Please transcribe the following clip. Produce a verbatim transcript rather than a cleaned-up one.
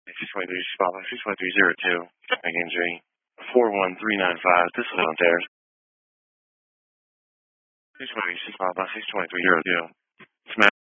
six twenty-three, spot by six twenty-three zero two. Again, J. four one three nine five. This is on there. six twenty-three, spot by six twenty-three zero two. Smash.